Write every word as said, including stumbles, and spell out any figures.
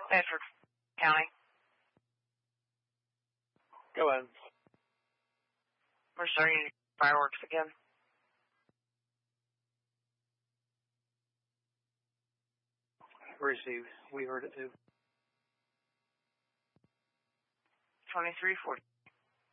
Bedford County. Go ahead. We're starting fireworks again. Received. We heard it too. twenty-three forty.